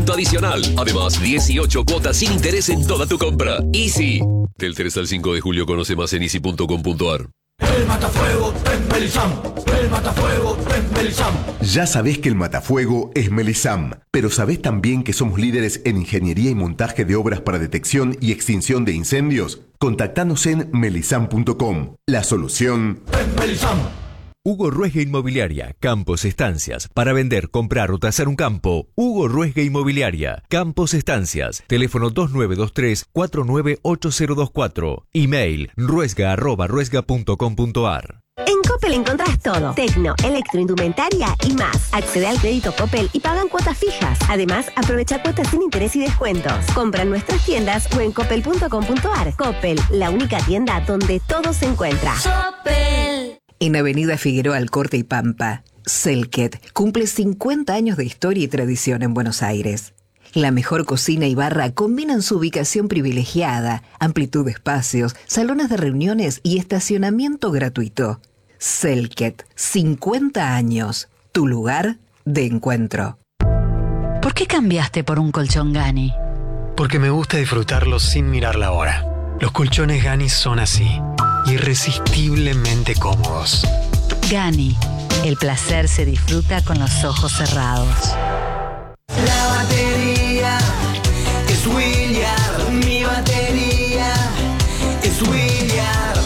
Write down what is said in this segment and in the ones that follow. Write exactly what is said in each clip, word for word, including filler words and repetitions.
punto adicional. Además, dieciocho cuotas sin interés en toda tu compra. Easy. Del tres al cinco de julio conoce más en easy punto com punto ar. El matafuego es Melisam. El matafuego es Melisam. Ya sabés que el matafuego es Melisam, pero ¿sabés también que somos líderes en ingeniería y montaje de obras para detección y extinción de incendios? Contactanos en melisam punto com. La solución es Melisam. Hugo Ruesga Inmobiliaria, Campos Estancias. Para vender, comprar o tasar un campo, Hugo Ruesga Inmobiliaria, Campos Estancias. Teléfono dos nueve dos tres, cuatro nueve ocho cero dos cuatro. Email ruesga arroba ruesga punto com punto ar. En Coppel encontrás todo. Tecno, electroindumentaria y más. Accede al crédito Coppel y pagan cuotas fijas. Además, aprovecha cuotas sin interés y descuentos. Compra en nuestras tiendas o en coppel punto com punto ar. Coppel, la única tienda donde todo se encuentra. Coppel. En Avenida Figueroa Alcorte y Pampa, Selket cumple cincuenta años de historia y tradición en Buenos Aires. La mejor cocina y barra combinan su ubicación privilegiada, amplitud de espacios, salones de reuniones y estacionamiento gratuito. Selket, cincuenta años, tu lugar de encuentro. ¿Por qué cambiaste por un colchón Gani? Porque me gusta disfrutarlo sin mirar la hora. Los colchones Gani son así, irresistiblemente cómodos. Gani, el placer se disfruta con los ojos cerrados. La batería es Williard, mi batería es Williard.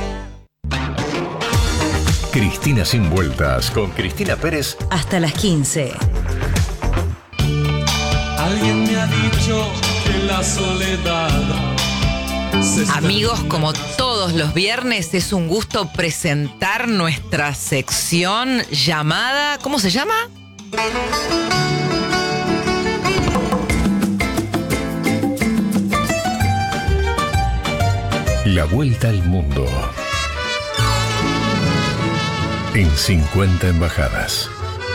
Cristina sin vueltas con Cristina Pérez hasta las quince. Alguien me ha dicho que la soledad. Amigos, como todos los viernes, es un gusto presentar nuestra sección llamada... ¿Cómo se llama? La vuelta al mundo en cincuenta embajadas.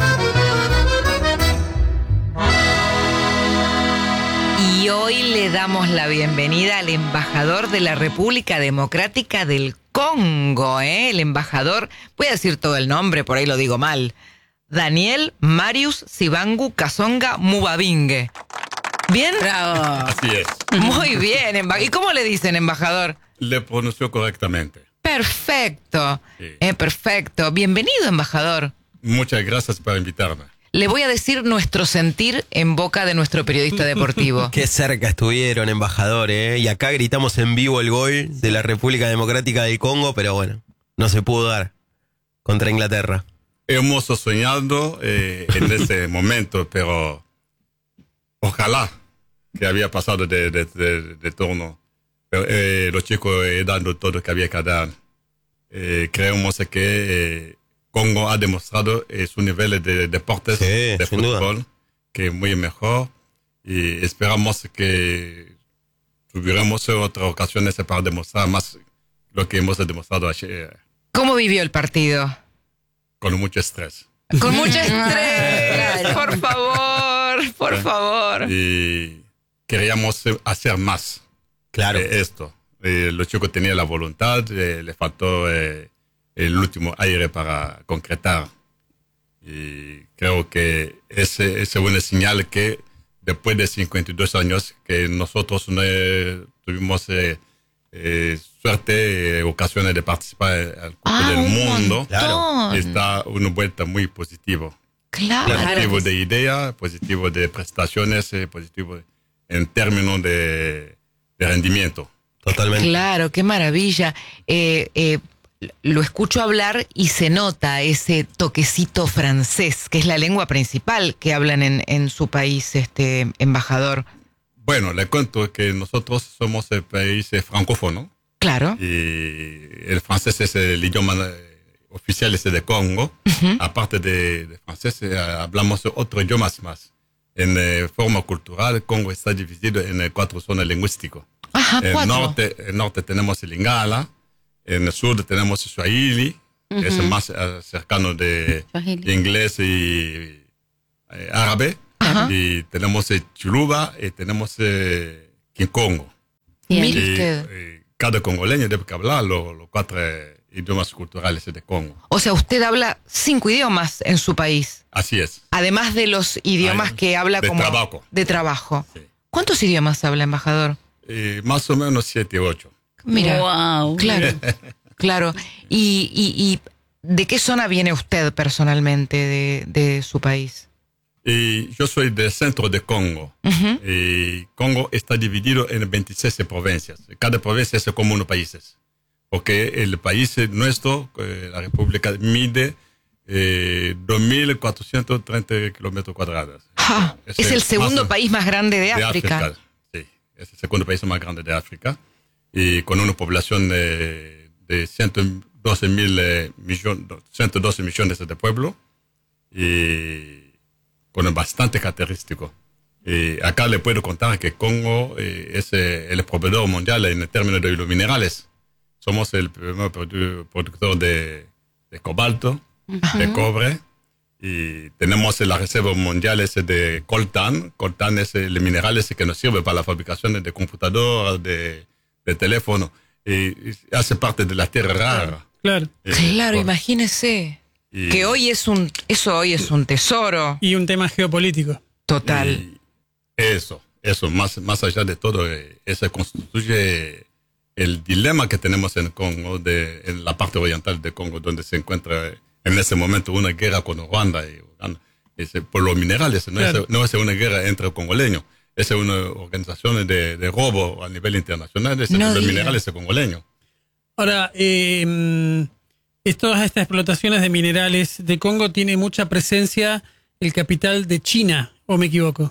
Y hoy le damos la bienvenida al embajador de la República Democrática del Congo, ¿eh? El embajador, voy a decir todo el nombre, por ahí lo digo mal, Daniel Marius Sibangu Kasonga Mubabinge. ¿Bien? Bravo. Así es. Muy bien. Emba- ¿Y cómo le dicen, embajador? Le pronunció correctamente. Perfecto. Sí. Eh, perfecto. Bienvenido, embajador. Muchas gracias por invitarme. Le voy a decir nuestro sentir en boca de nuestro periodista deportivo. Qué cerca estuvieron, embajador, ¿eh? Y acá gritamos en vivo el gol de la República Democrática del Congo, pero bueno, no se pudo dar contra Inglaterra. Hemos soñado eh, en ese momento, pero ojalá que había pasado de, de, de, de turno. Pero, eh, los chicos eh, dando todo lo que había que dar. Eh, creemos que eh, Congo ha demostrado eh, su nivel de deportes, sí, de fútbol, duda. que es muy mejor. Y esperamos que tuviéramos otras ocasiones para demostrar más lo que hemos demostrado ayer. ¿Cómo vivió el partido? Con mucho estrés. Con mucho estrés. Por favor, por favor. Y queríamos hacer más. Claro. Eh, esto. Eh, los chicos tenían la voluntad, eh, le faltó eh, el último aire para concretar. Y creo que ese, ese es una señal que después de cincuenta y dos años que nosotros no eh, tuvimos eh, eh, suerte, eh, ocasiones de participar al Copa ah, del Mundo, claro. Está una vuelta muy positiva. Claro. Positivo de idea, positivo de prestaciones, eh, positivo en términos de, de rendimiento. Totalmente. Claro, qué maravilla. Eh, eh, lo escucho hablar y se nota ese toquecito francés, que es la lengua principal que hablan en, en su país, este embajador. Bueno, le cuento que nosotros somos el país francófono. Claro. Y el francés es el idioma oficial ese de Congo. Uh-huh. Aparte de, de francés, eh, hablamos otros idiomas más. En eh, forma cultural, Congo está dividido en eh, cuatro zonas lingüísticas. Ajá, en cuatro. norte, en norte tenemos el Lingala, en el sur tenemos el Swahili, uh-huh. que es el más uh, cercano de, de inglés y eh, árabe. Ajá. Y tenemos el Chuluba y tenemos el Kikongo. Mire y, usted. Eh, cada congoleño debe hablar los, los cuatro eh, idiomas culturales de Congo. O sea, usted habla cinco idiomas en su país. Así es. Además de los idiomas Ay, que habla de como... trabajo. De trabajo. Sí. ¿Cuántos idiomas habla, embajador? Eh, más o menos siete, ocho. Mira, Wow. claro, claro. ¿Y, y, y de qué zona viene usted personalmente de, de su país? Y yo soy del centro de Congo. Uh-huh. Y Congo está dividido en veintiséis provincias. Cada provincia es como unos países. Porque el país nuestro, eh, la República, mide eh, dos mil cuatrocientos treinta kilómetros cuadrados. Ah, es, es el segundo más, país más grande de, de África. África. Sí, es el segundo país más grande de África. Y con una población de, de ciento doce mil eh, millones, ciento doce millones de pueblos. Y con bastante característico. Y acá le puedo contar que Congo eh, es eh, el proveedor mundial en términos de los minerales. Somos el primer produ- productor de, de cobalto, uh-huh. de cobre, y tenemos las reservas mundiales de coltán. Coltán es el mineral ese que nos sirve para la fabricación de computadoras, de, de teléfonos, y, y hace parte de la tierra rara. Claro, eh, claro, por, imagínese. y, que hoy es un, eso hoy es un tesoro. Y un tema geopolítico. Total. Y eso, eso, más, más allá de todo, eh, eso constituye el dilema que tenemos en Congo, de, en la parte oriental de Congo, donde se encuentra en ese momento una guerra con Ruanda y Uganda. Es, por los minerales, no, claro. es, no es una guerra entre congoleños, es una organización de, de robo a nivel internacional de no los diga. minerales congoleños. Ahora, eh, todas estas explotaciones de minerales de Congo tiene mucha presencia el capital de China, ¿o me equivoco?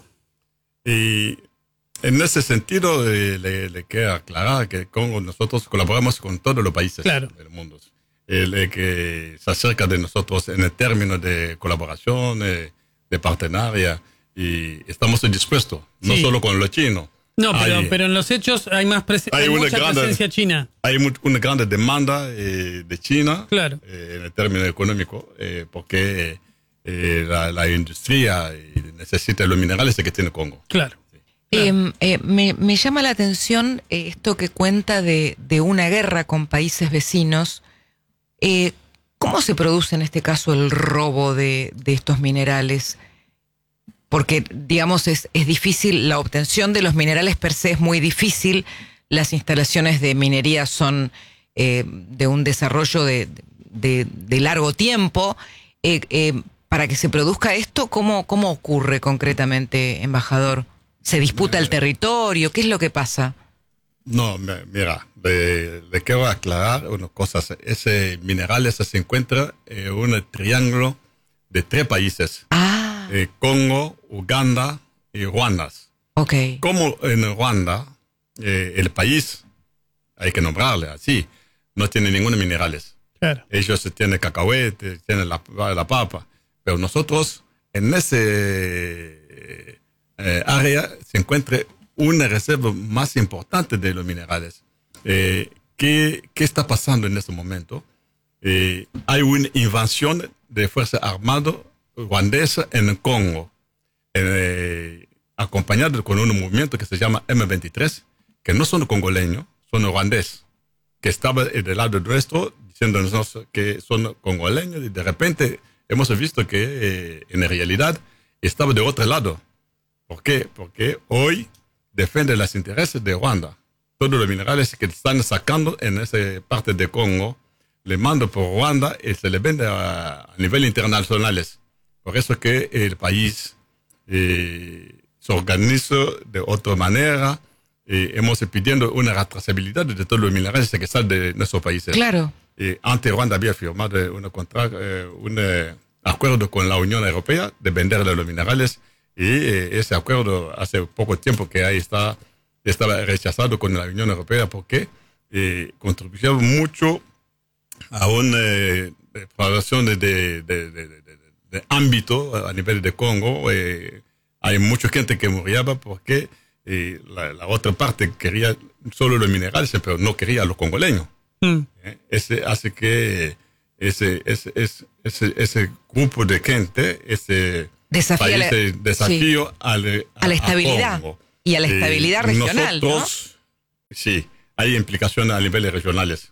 Y en ese sentido, eh, le, le quiero aclarar que Congo nosotros colaboramos con todos los países claro. del mundo. El que se acerca de nosotros en el término de colaboración, eh, de partenaria, y estamos dispuestos, no sí. solo con los chinos. No, pero, hay, pero en los hechos hay más presen- hay hay mucha grande, presencia china. Hay mu- una gran demanda eh, de China claro. eh, en el término económico, eh, porque eh, la, la industria necesita los minerales que tiene Congo. Claro. Eh, eh, me, me llama la atención eh, esto que cuenta de, de una guerra con países vecinos. Eh, ¿Cómo se produce en este caso el robo de, de estos minerales? Porque, digamos, es, es difícil, la obtención de los minerales per se es muy difícil, las instalaciones de minería son eh, de un desarrollo de, de, de largo tiempo. Eh, eh, para que se produzca esto, ¿cómo, cómo ocurre concretamente, embajador? ¿Se disputa el territorio? ¿Qué es lo que pasa? No, mira, le, le quiero aclarar unas cosas. Ese mineral ese se encuentra en un triángulo de tres países. Ah. Eh, Congo, Uganda y Ruanda. Ok. Como en Ruanda, eh, el país, hay que nombrarle así, no tiene ningunos minerales. Claro. Ellos tienen cacahuete, tienen la, la papa. Pero nosotros, en ese eh, área, se encuentra una reserva más importante de los minerales. Eh, ¿qué, ¿Qué está pasando en este momento? Eh, hay una invasión de Fuerzas Armadas ruandesas en Congo, eh, acompañado con un movimiento que se llama eme veintitrés, que no son congoleños, son ruandeses, que estaban del lado nuestro diciéndonos que son congoleños, y de repente hemos visto que eh, en realidad estaba de otro lado. ¿Por qué? Porque hoy defiende los intereses de Ruanda. Todos los minerales que están sacando en esa parte de Congo, le mandan por Ruanda y se le vende a, a nivel internacional. Por eso que el país eh, se organiza de otra manera. Eh, hemos pidiendo una trazabilidad de todos los minerales que salen de nuestros países. Claro. Eh, antes Ruanda había firmado un, contrato, eh, un eh, acuerdo con la Unión Europea de vender los minerales, y eh, ese acuerdo hace poco tiempo que ahí está, estaba rechazado con la Unión Europea porque eh, contribuyó mucho a una eh, exploración de, de, de, de, de, de ámbito a nivel de Congo. Eh, hay mucha gente que moría porque eh, la, la otra parte quería solo los minerales, pero no quería a los congoleños. Mm. Eh, ese hace que ese, ese, ese, ese, ese grupo de gente, ese desafío, país, la, desafío sí. a, a, a la estabilidad a y a la estabilidad eh, regional. Nosotros, ¿no? Sí, hay implicaciones a niveles regionales.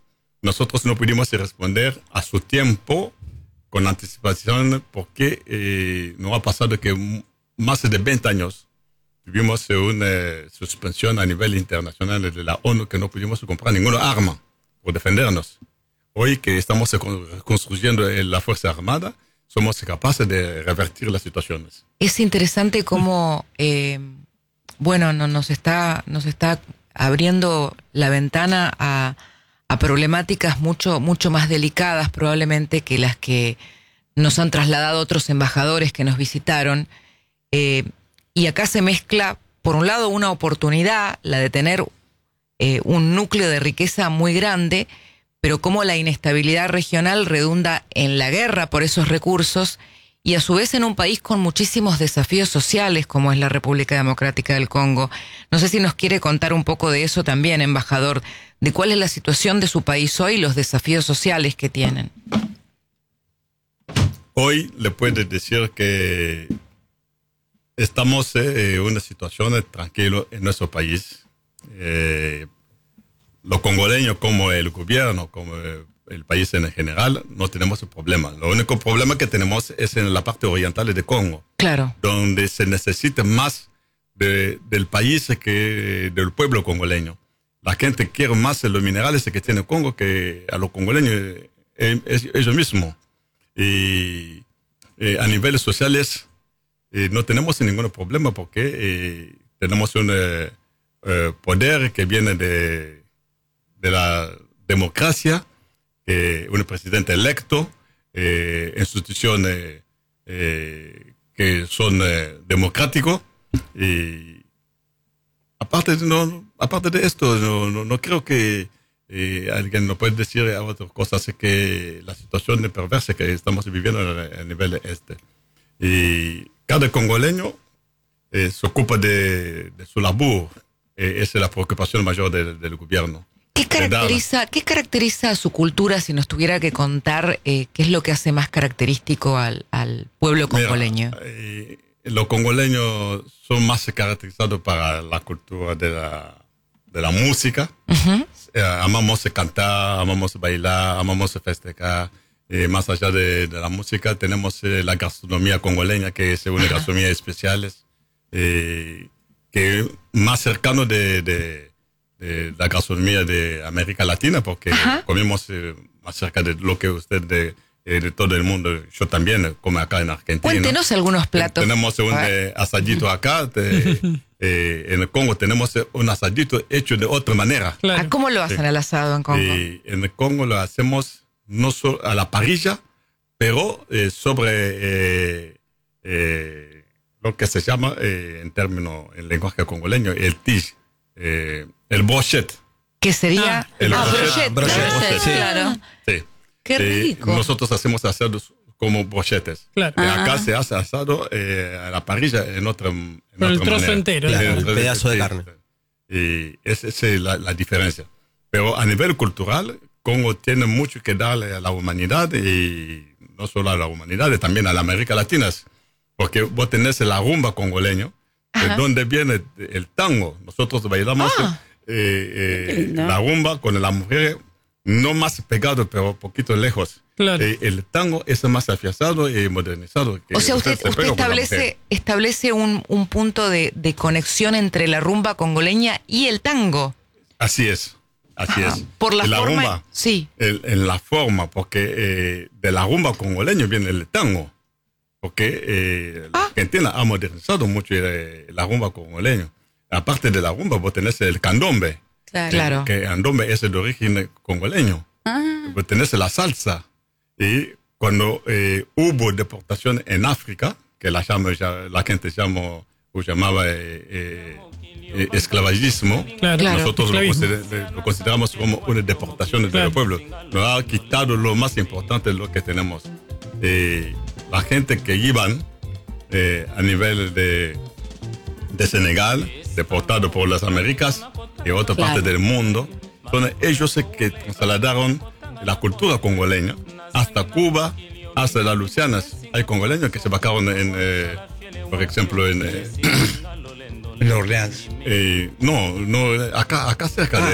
nosotros no pudimos responder a su tiempo con anticipación porque eh, nos ha pasado que m- más de veinte años tuvimos una eh, suspensión a nivel internacional de la ONU que no pudimos comprar ninguna arma por defendernos. Hoy que estamos construyendo la Fuerza Armada, somos capaces de revertir las situaciones. Es interesante cómo, eh, bueno, no, nos está, nos está abriendo la ventana a, a problemáticas mucho, mucho más delicadas probablemente que las que nos han trasladado otros embajadores que nos visitaron. Eh, y acá se mezcla, por un lado, una oportunidad, la de tener eh, un núcleo de riqueza muy grande, pero cómo la inestabilidad regional redunda en la guerra por esos recursos y a su vez en un país con muchísimos desafíos sociales como es la República Democrática del Congo. No sé si nos quiere contar un poco de eso también, embajador, de cuál es la situación de su país hoy y los desafíos sociales que tienen. Hoy le puedo decir que estamos en una situación tranquila en nuestro país. Eh, Los congoleños, como el gobierno, como el país en general, no tenemos problema. Lo único problema que tenemos es en la parte oriental de Congo. Claro. Donde se necesita más de, del país que del pueblo congoleño. La gente quiere más los minerales que tiene Congo que a los congoleños eh, es, ellos mismos. Y eh, a niveles sociales eh, no tenemos ningún problema porque eh, tenemos un eh, eh, poder que viene de de la democracia, eh, un presidente electo, eh, instituciones eh, que son eh, democráticos. Y aparte, no, aparte de esto, no, no, no creo que eh, alguien no puede decir otras cosas que la situación de perversa que estamos viviendo a, a nivel este. Y cada congoleño eh, se ocupa de, de su labor. Eh, esa es la preocupación mayor de, del gobierno. ¿Qué caracteriza, ¿Qué caracteriza a su cultura, si nos tuviera que contar eh, qué es lo que hace más característico al, al pueblo congoleño? Mira, eh, los congoleños son más caracterizados para la cultura de la, de la música. Uh-huh. Eh, amamos cantar, amamos bailar, amamos festejar. Eh, más allá de, de la música, tenemos eh, la gastronomía congoleña, que es una uh-huh. gastronomía especial, eh, que es más cercano de... de de la gastronomía de América Latina, porque Ajá. comemos eh, más cerca de lo que usted de, eh, de todo el mundo. Yo también eh, como acá en Argentina. Cuéntenos algunos platos. Tenemos un eh, asadito acá. Te, eh, en el Congo tenemos un asadito hecho de otra manera. Claro. ¿Cómo lo hacen sí. el asado en Congo? Y en el Congo lo hacemos no solo a la parrilla, pero eh, sobre eh, eh, lo que se llama, eh, en términos, en lenguaje congoleño, el tige. Eh, el brochette. ¿Qué sería? Ah, el ah, brochette. brochette, brochette, sí. Claro. Sí. Qué rico. Eh, nosotros hacemos asados como brochetes. Claro. Y acá se hace asado eh, a la parrilla en otra, en Con otra el trozo manera. entero. Claro, el, el pedazo de sí, carne. Y esa es la, la diferencia. Pero a nivel cultural, Congo tiene mucho que darle a la humanidad y no solo a la humanidad, también a la América Latina. Porque vos tenés la rumba congoleño, de donde viene el tango. Nosotros bailamos ah, eh, eh, la rumba con la mujer, no más pegado, pero un poquito lejos. Claro. Eh, el tango es más afianzado y modernizado. Que o sea, usted, usted, usted establece, establece un, un punto de, de conexión entre la rumba congoleña y el tango. Así es, así ah, es. Por la, la forma, rumba, sí. El, en la forma, porque eh, de la rumba congoleña viene el tango. Porque eh, ah. la Argentina ha modernizado mucho eh, la rumba congoleña. Aparte de la rumba, vos tenés el candombe. Claro. Que, que candombe es el origen congoleño. Ah. Vos tenés la salsa. Y cuando eh, hubo deportación en África, que la, llama, la gente llamó, o llamaba eh, eh, eh, esclavagismo, claro. nosotros claro, lo, consider, lo consideramos como una deportación claro. del pueblo. Nos ha quitado lo más importante de lo que tenemos. Eh, la gente que iban eh, a nivel de, de Senegal, deportados por las Américas y otra claro. parte del mundo, son ellos que trasladaron la cultura congoleña hasta Cuba, hasta las Lucianas. Hay congoleños que se vacaron en, eh, por ejemplo, en... Eh, en Orleans. Eh, no, no, acá, acá cerca ah. de